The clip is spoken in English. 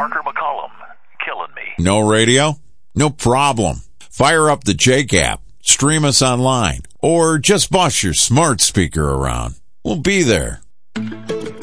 Parker McCollum. Killing me. No radio? No problem. Fire up the Jake app, stream us online, or just boss your smart speaker around. We'll be there.